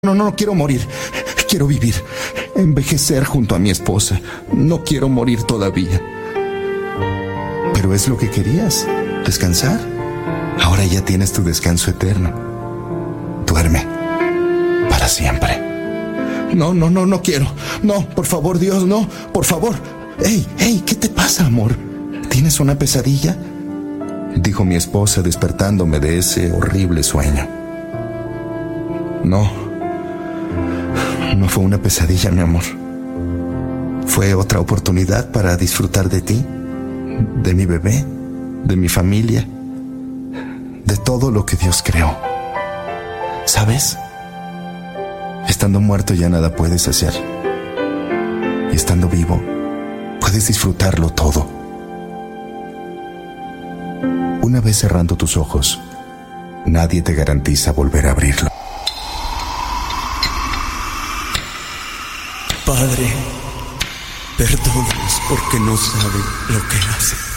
No quiero morir. Quiero vivir, envejecer junto a mi esposa. No quiero morir todavía. Pero es lo que querías, descansar. Ahora ya tienes tu descanso eterno. Duerme para siempre. No quiero. No, por favor, Dios, no, por favor. Hey, ¿qué te pasa, amor? ¿Tienes una pesadilla?, dijo mi esposa despertándome de ese horrible sueño. No fue una pesadilla, mi amor. Fue otra oportunidad para disfrutar de ti, de mi bebé, de mi familia, de todo lo que Dios creó. ¿Sabes? Estando muerto ya nada puedes hacer. Y estando vivo, puedes disfrutarlo todo. Una vez cerrando tus ojos, nadie te garantiza volver a abrirlo. Padre, perdónalos porque no saben lo que hacen.